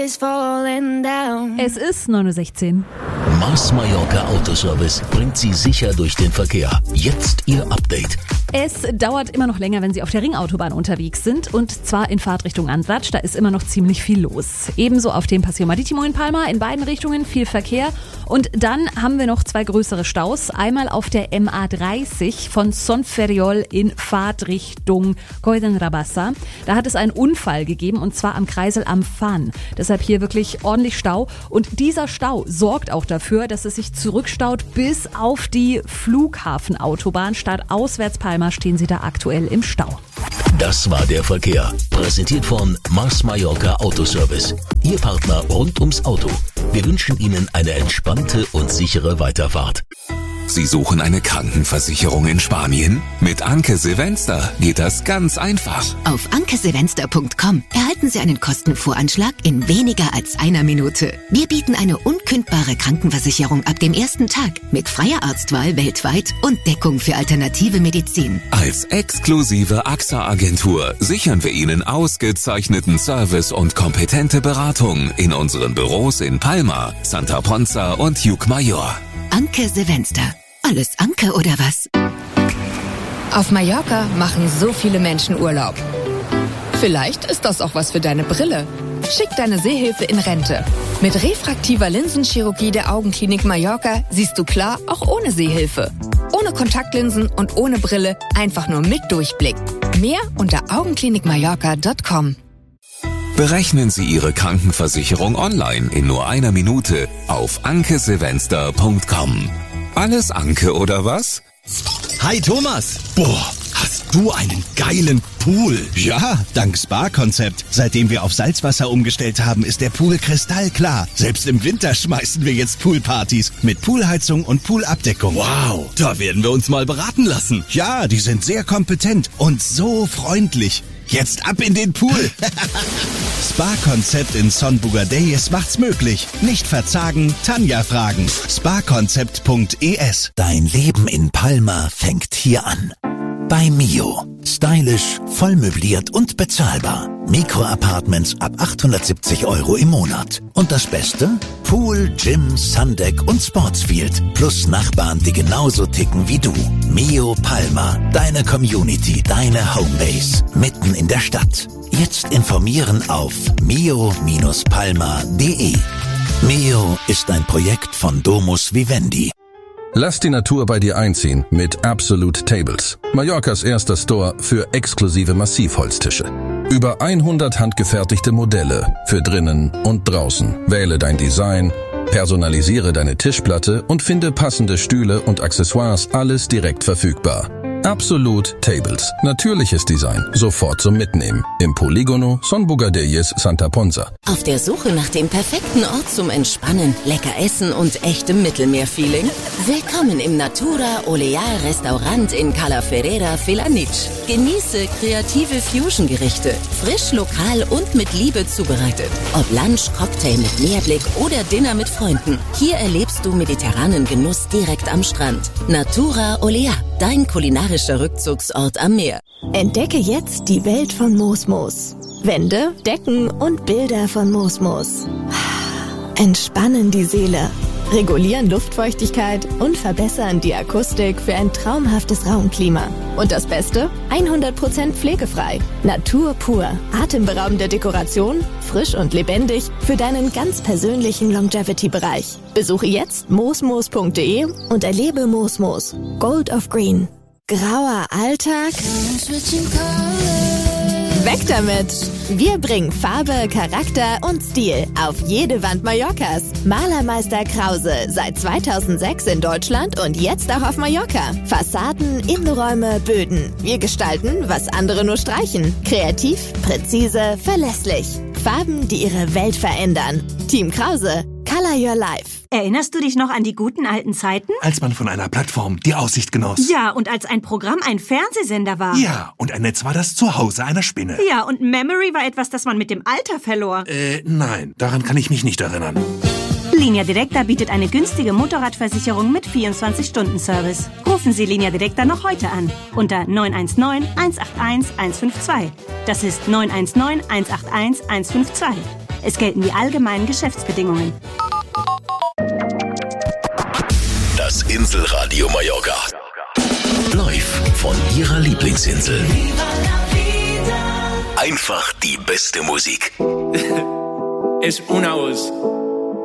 Es ist 9:16 Uhr. Mars Mallorca Autoservice bringt Sie sicher durch den Verkehr. Jetzt Ihr Update. Es dauert immer noch länger, wenn Sie auf der Ringautobahn unterwegs sind, und zwar in Fahrtrichtung Andratx. Da ist immer noch ziemlich viel los. Ebenso auf dem Paseo Marítimo in Palma, in beiden Richtungen viel Verkehr. Und dann haben wir noch zwei größere Staus. Einmal auf der MA30 von Son Ferriol in Fahrtrichtung Coiden-Rabassa. Da hat es einen Unfall gegeben, und zwar am Kreisel am Fan. Deshalb hier wirklich ordentlich Stau. Und dieser Stau sorgt auch dafür, dass es sich zurückstaut bis auf die Flughafenautobahn. Stadtauswärts Palma stehen Sie da aktuell im Stau. Das war der Verkehr. Präsentiert von Mars Mallorca Autoservice. Ihr Partner rund ums Auto. Wir wünschen Ihnen eine entspannte und sichere Weiterfahrt. Sie suchen eine Krankenversicherung in Spanien? Mit Anke Silvester geht das ganz einfach. Auf ankesilvester.com erhalten Sie einen Kostenvoranschlag in weniger als einer Minute. Wir bieten eine unkündbare Krankenversicherung ab dem ersten Tag mit freier Arztwahl weltweit und Deckung für alternative Medizin. Als exklusive AXA-Agentur sichern wir Ihnen ausgezeichneten Service und kompetente Beratung in unseren Büros in Palma, Santa Ponza und Llucmajor. Anke Silvester. Alles Anke oder was? Auf Mallorca machen so viele Menschen Urlaub. Vielleicht ist das auch was für deine Brille. Schick deine Sehhilfe in Rente. Mit refraktiver Linsenchirurgie der Augenklinik Mallorca siehst du klar, auch ohne Sehhilfe. Ohne Kontaktlinsen und ohne Brille, einfach nur mit Durchblick. Mehr unter augenklinikmallorca.com. Berechnen Sie Ihre Krankenversicherung online in nur einer Minute auf ankesilvester.com. Alles Anke oder was? Hi Thomas! Boah, hast du einen geilen Pool? Ja, dank Spa-Konzept. Seitdem wir auf Salzwasser umgestellt haben, ist der Pool kristallklar. Selbst im Winter schmeißen wir jetzt Poolpartys mit Poolheizung und Poolabdeckung. Wow, da werden wir uns mal beraten lassen. Ja, die sind sehr kompetent und so freundlich. Jetzt ab in den Pool. Spa-Konzept in Son Bugadeyes macht's möglich. Nicht verzagen, Tanja fragen. Sparkonzept.es. Dein Leben in Palma fängt hier an. Bei Mio. Stylisch, voll möbliert und bezahlbar. Mikroapartments ab 870 € im Monat. Und das Beste? Pool, Gym, Sundeck und Sportsfield. Plus Nachbarn, die genauso ticken wie du. Mio Palma. Deine Community, deine Homebase. Mitten in der Stadt. Jetzt informieren auf mio-palma.de. Mio ist ein Projekt von Domus Vivendi. Lass die Natur bei dir einziehen mit Absolute Tables. Mallorcas erster Store für exklusive Massivholztische. Über 100 handgefertigte Modelle für drinnen und draußen. Wähle dein Design, personalisiere deine Tischplatte und finde passende Stühle und Accessoires, alles direkt verfügbar. Absolute Tables. Natürliches Design. Sofort zum Mitnehmen. Im Polígono Son Bugadeyes, Santa Ponza. Auf der Suche nach dem perfekten Ort zum Entspannen, lecker essen und echtem Mittelmeerfeeling? Willkommen im Natura Olear Restaurant in Cala Ferrera, Felanitx. Genieße kreative Fusion-Gerichte. Frisch, lokal und mit Liebe zubereitet. Ob Lunch, Cocktail mit Meerblick oder Dinner mit Freunden. Hier erlebst du mediterranen Genuss direkt am Strand. Natura Olear. Dein kulinarischer Rückzugsort am Meer. Entdecke jetzt die Welt von Mosmos. Wände, Decken und Bilder von Mosmos. Entspannen die Seele, regulieren Luftfeuchtigkeit und verbessern die Akustik für ein traumhaftes Raumklima. Und das Beste? 100% pflegefrei. Natur pur. Atemberaubende Dekoration, frisch und lebendig für deinen ganz persönlichen Longevity-Bereich. Besuche jetzt mosmos.de und erlebe Mosmos. Gold of Green. Grauer Alltag? Weg damit! Wir bringen Farbe, Charakter und Stil auf jede Wand Mallorcas. Malermeister Krause, seit 2006 in Deutschland und jetzt auch auf Mallorca. Fassaden, Innenräume, Böden. Wir gestalten, was andere nur streichen. Kreativ, präzise, verlässlich. Farben, die ihre Welt verändern. Team Krause. Color your life. Erinnerst du dich noch an die guten alten Zeiten? Als man von einer Plattform die Aussicht genoss. Ja, und als ein Programm ein Fernsehsender war. Ja, und ein Netz war das Zuhause einer Spinne. Ja, und Memory war etwas, das man mit dem Alter verlor. Nein, daran kann ich mich nicht erinnern. Linea Directa bietet eine günstige Motorradversicherung mit 24-Stunden-Service. Rufen Sie Linea Directa noch heute an. Unter 919 181 152. Das ist 919 181 152. Es gelten die allgemeinen Geschäftsbedingungen. Das Inselradio Mallorca. Live von Ihrer Lieblingsinsel. Einfach die beste Musik. Es una voz.